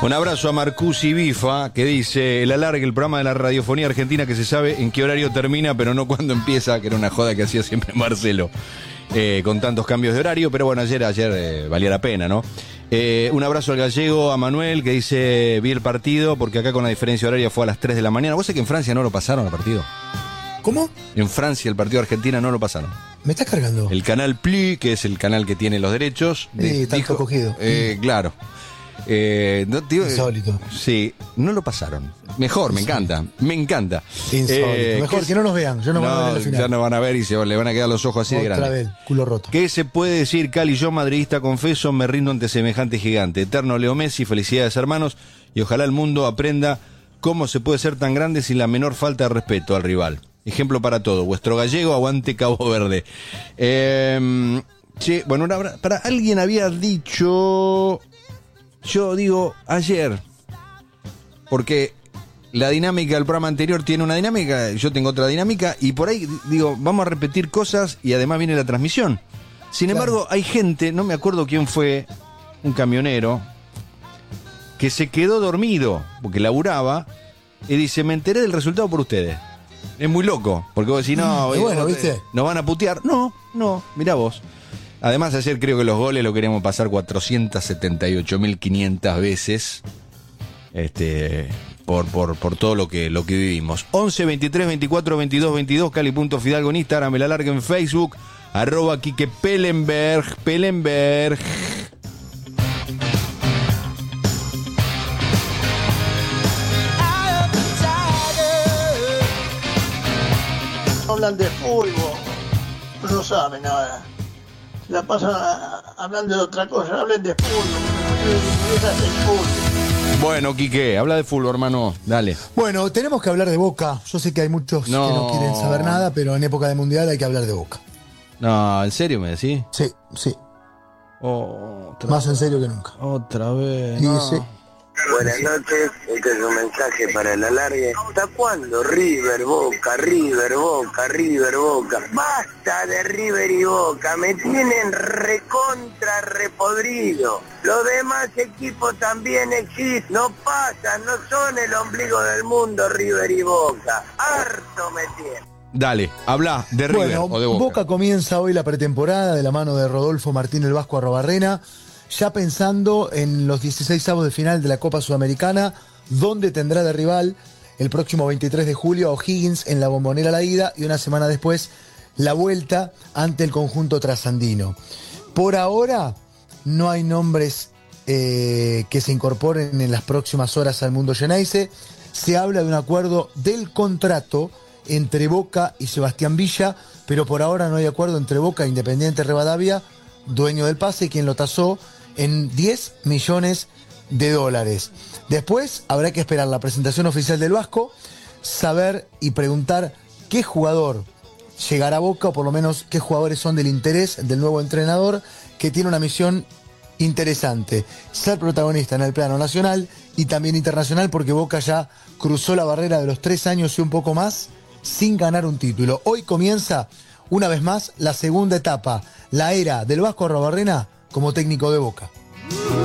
Un abrazo a Marcusi Bifa, que dice: el alargue, el programa de la radiofonía argentina que se sabe en qué horario termina, pero no cuándo empieza, que era una joda que hacía siempre Marcelo, con tantos cambios de horario, pero bueno, ayer valía la pena, ¿no? Un abrazo al gallego, a Manuel, que dice: vi el partido, porque acá con la diferencia horaria fue a las 3 de la mañana. ¿Vos sabés que en Francia no lo pasaron el partido? ¿Cómo? En Francia el partido de Argentina no lo pasaron. ¿Me estás cargando? El canal Plus, que es el canal que tiene los derechos. Tanto cogido. Claro. No, tío, insólito. Sí, no lo pasaron. Mejor, me encanta. Insólito. Mejor que no nos vean. Yo no van a ver en la final. Ya no van a ver y le van a quedar los ojos así de grandes. Otra vez, culo roto. ¿Qué se puede decir, Cali? Yo, madridista, confeso, me rindo ante semejante gigante. Eterno Leo Messi, felicidades, hermanos, y ojalá el mundo aprenda cómo se puede ser tan grande sin la menor falta de respeto al rival. Ejemplo para todo. Vuestro gallego, aguante Cabo Verde. Bueno, para alguien había dicho... Yo digo ayer, porque la dinámica del programa anterior tiene una dinámica, yo tengo otra dinámica, y por ahí digo, vamos a repetir cosas y además viene la transmisión. Sin embargo, hay gente, no me acuerdo quién fue, un camionero, que se quedó dormido, porque laburaba, y dice: me enteré del resultado por ustedes. Es muy loco, porque vos decís, no, bueno, ¿viste? ¿Nos van a putear? No, mirá vos. Además, ayer creo que los goles lo queríamos pasar 478.500 veces, por todo lo que vivimos. 11 23 24 22 22, Cali.Fidalgo en Instagram, el alargue en Facebook, @Quique Pellenberg. Hablan de fútbol, no saben nada. La pasan hablando de otra cosa, hablen de fútbol. Bueno, Quique, habla de fútbol, hermano, dale. Bueno, tenemos que hablar de Boca. Yo sé que hay muchos que no quieren saber nada, pero en época de Mundial hay que hablar de Boca. No, ¿en serio me decís? Sí. Más en serio que nunca. Otra vez. Sí. Buenas noches, este es un mensaje para el alargue. ¿Hasta cuándo River, Boca? Basta de River y Boca, me tienen recontra repodrido. Los demás equipos también existen, no pasan, no son el ombligo del mundo River y Boca. Harto me tienen. Dale, habla de River o de Boca. Boca comienza hoy la pretemporada de la mano de Rodolfo Martín el Vasco Arrobarrena, ya pensando en los 16avos de final de la Copa Sudamericana, donde tendrá de rival el próximo 23 de julio a O'Higgins en la Bombonera la ida y una semana después la vuelta ante el conjunto trasandino. Por ahora no hay nombres que se incorporen en las próximas horas al mundo Geneise. Se habla de un acuerdo del contrato entre Boca y Sebastián Villa, pero por ahora no hay acuerdo entre Boca e Independiente Rivadavia, dueño del pase, quien lo tasó en $10 millones. Después habrá que esperar la presentación oficial del Vasco, saber y preguntar qué jugador llegará a Boca, o por lo menos qué jugadores son del interés del nuevo entrenador, que tiene una misión interesante: ser protagonista en el plano nacional y también internacional, porque Boca ya cruzó la barrera de los 3 años y un poco más sin ganar un título. Hoy comienza una vez más la segunda etapa, la era del Vasco Arrobarrena como técnico de Boca.